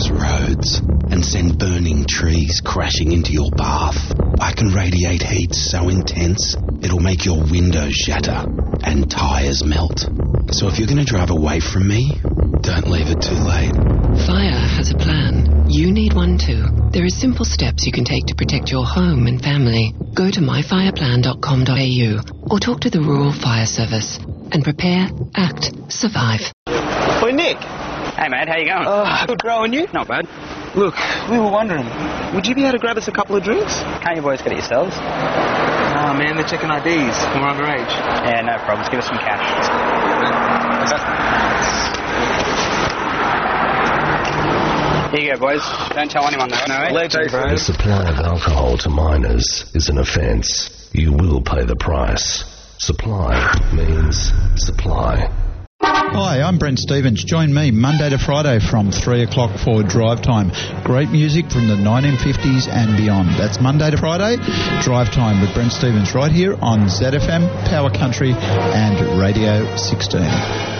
dangerous roads and send burning trees crashing into your bath. I can radiate heat so intense, it'll make your windows shatter and tyres melt. So if you're going to drive away from me, don't leave it too late. Fire has a plan. You need one too. There are simple steps you can take to protect your home and family. Go to myfireplan.com.au or talk to the Rural Fire Service and prepare, act, survive. Oi, Nick. Hey, mate, how you going? Good, bro, and you? Not bad. Look, we were wondering, would you be able to grab us a couple of drinks? Can't you boys get it yourselves? Ah, man, they're checking IDs. We're underage. Yeah, no problems. Give us some cash. Here you go, boys. Don't tell anyone though. No, Legend, bro. The supply of alcohol to minors is an offence. You will pay the price. Supply means supply. Hi, I'm Brent Stevens. Join me Monday to Friday from 3 o'clock for Drive Time. Great music from the 1950s and beyond. That's Monday to Friday, Drive Time with Brent Stevens right here on ZFM, Power Country and Radio 16.